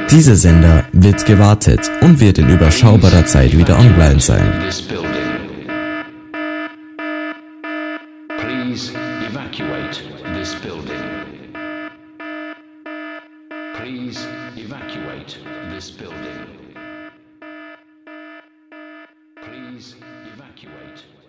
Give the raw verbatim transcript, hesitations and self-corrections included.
Dieser Sender wird gewartet und wird in überschaubarer Zeit wieder online sein. Please evacuate this building. Please evacuate this building. Please evacuate.